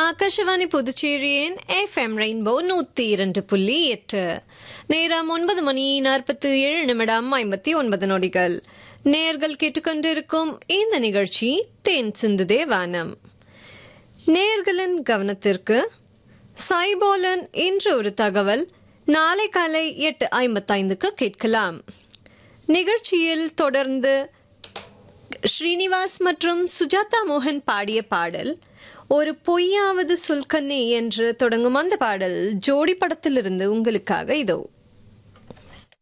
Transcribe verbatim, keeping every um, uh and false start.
ஆகாஷவாணி புதுச்சேரியின் FM rainbow நூத்தி இரண்டு புள்ளி எட்டு. நேரம் ஒன்பது மணி நாற்பத்தி ஏழு நிமிடம் ஐம்பத்தி ஒன்பது நொடிகள். நேர்கள் கேட்டுக்கொண்டிருக்கும் இந்த நிகழ்ச்சி தேன் சிந்துதே வானம். நேர்களின் கவனத்திற்கு சைபோலன் இன்று ஒரு தகவல் நாளை காலை எட்டு ஐம்பத்தைந்துக்கு கேட்கலாம். நிகழ்ச்சியில் தொடர்ந்து ஸ்ரீனிவாஸ் மற்றும் சுஜாதா மோகன் பாடிய பாடல் ஒரு பொய்யாவது சொல்கண்ணே என்று தொடங்கும் அந்த பாடல் ஜோடி படத்திலிருந்து உங்களுக்காக இதோ.